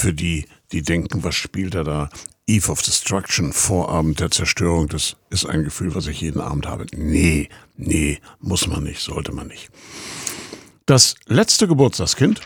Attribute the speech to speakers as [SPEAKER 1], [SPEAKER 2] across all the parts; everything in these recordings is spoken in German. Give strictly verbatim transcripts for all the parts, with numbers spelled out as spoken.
[SPEAKER 1] Für die, die denken, was spielt er da? Eve of Destruction, Vorabend der Zerstörung, das ist ein Gefühl, was ich jeden Abend habe. Nee, nee, muss man nicht, sollte man nicht. Das letzte Geburtstagskind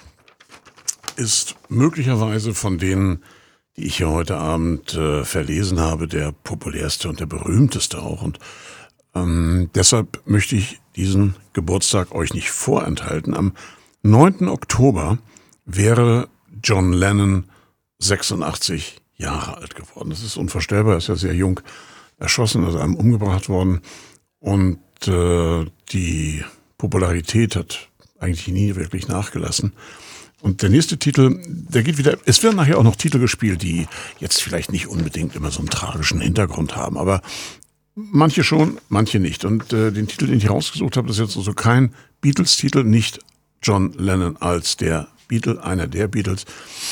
[SPEAKER 1] ist möglicherweise von denen, die ich hier heute Abend äh, verlesen habe, der populärste und der berühmteste auch. Und ähm, deshalb möchte ich diesen Geburtstag euch nicht vorenthalten. Am neunten Oktober wäre John Lennon sechsundachtzig Jahre alt geworden. Das ist unvorstellbar, er ist ja sehr jung erschossen, also einem umgebracht worden. Und äh, die Popularität hat eigentlich nie wirklich nachgelassen. Und der nächste Titel, der geht wieder, es werden nachher auch noch Titel gespielt, die jetzt vielleicht nicht unbedingt immer so einen tragischen Hintergrund haben, aber manche schon, manche nicht. Und äh, den Titel, den ich rausgesucht habe, das ist jetzt also kein Beatles-Titel, nicht John Lennon als der Beatle, einer der Beatles.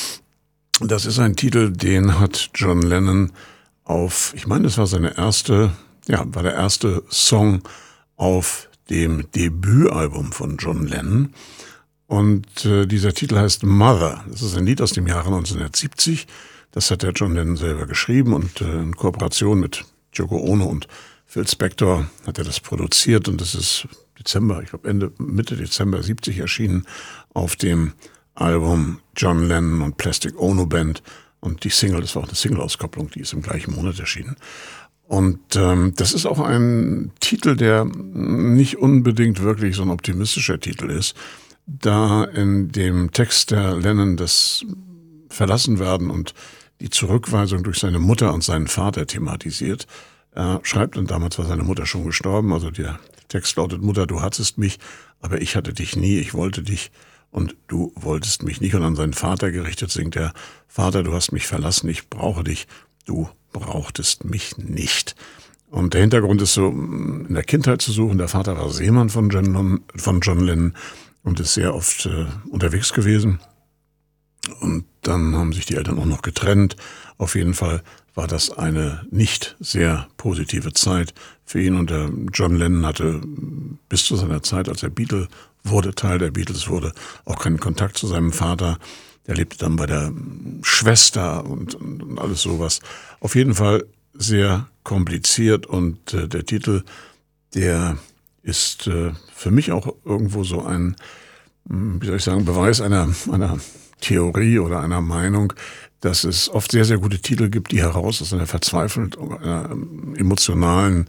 [SPEAKER 1] Das ist ein Titel, den hat John Lennon auf, ich meine, das war seine erste, ja, war der erste Song auf dem Debütalbum von John Lennon. Und äh, dieser Titel heißt Mother. Das ist ein Lied aus dem Jahre neunzehnhundertsiebzig. Das hat der John Lennon selber geschrieben und äh, in Kooperation mit Yoko Ono und Phil Spector hat er das produziert. Und das ist Dezember, ich glaube Ende, Mitte Dezember siebzig erschienen auf dem Album John Lennon und Plastic Ono Band. Und die Single, das war auch eine Single-Auskopplung, die ist im gleichen Monat erschienen. Und ähm, das ist auch ein Titel, der nicht unbedingt wirklich so ein optimistischer Titel ist, da in dem Text der Lennon das Verlassenwerden und die Zurückweisung durch seine Mutter und seinen Vater thematisiert. Er schreibt, und damals war seine Mutter schon gestorben, also der Text lautet: Mutter, du hattest mich, aber ich hatte dich nie, ich wollte dich und du wolltest mich nicht. Und an seinen Vater gerichtet singt er: Vater, du hast mich verlassen, ich brauche dich, du brauchtest mich nicht. Und der Hintergrund ist so in der Kindheit zu suchen. Der Vater war Seemann von John Lennon, von John Lennon und ist sehr oft äh, unterwegs gewesen. Und dann haben sich die Eltern auch noch getrennt. Auf jeden Fall war das eine nicht sehr positive Zeit für ihn. Und der John Lennon hatte bis zu seiner Zeit, als er Beatle wurde, Teil der Beatles wurde, auch keinen Kontakt zu seinem Vater. Der lebte dann bei der Schwester und, und, und alles sowas. Auf jeden Fall sehr kompliziert. Und äh, der Titel, der ist äh, für mich auch irgendwo so ein, wie soll ich sagen, Beweis einer, einer Theorie oder einer Meinung, dass es oft sehr, sehr gute Titel gibt, die heraus aus einer verzweifelten, einer emotionalen,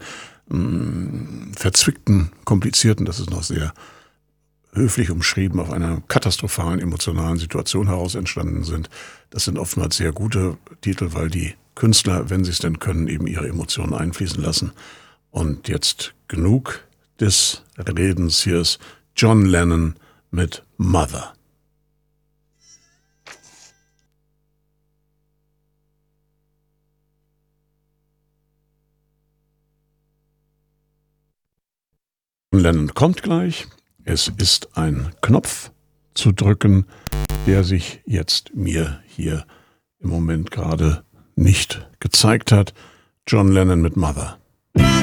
[SPEAKER 1] verzwickten, komplizierten, das ist noch sehr höflich umschrieben, auf einer katastrophalen emotionalen Situation heraus entstanden sind. Das sind oftmals sehr gute Titel, weil die Künstler, wenn sie es denn können, eben ihre Emotionen einfließen lassen. Und jetzt genug des Redens. Hier ist John Lennon mit Mother. Lennon kommt gleich. Es ist ein Knopf zu drücken, der sich jetzt mir hier im Moment gerade nicht gezeigt hat. John Lennon mit Mother.